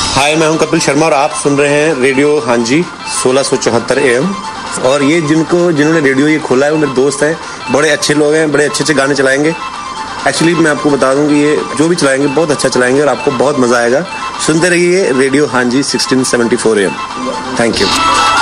हाय, मैं हूं कपिल शर्मा और आप सुन रहे हैं रेडियो हांजी 1674 AM। और ये जिन्होंने रेडियो ये खोला है वो मेरे दोस्त हैं, बड़े अच्छे लोग हैं, बड़े अच्छे गाने चलाएंगे। एक्चुअली मैं आपको बता दूं कि ये जो भी चलाएंगे बहुत अच्छा चलाएंगे और आपको बहुत मजा आएगा। सुनते रहिए रेडियो हांजी 1674 AM। Thank you.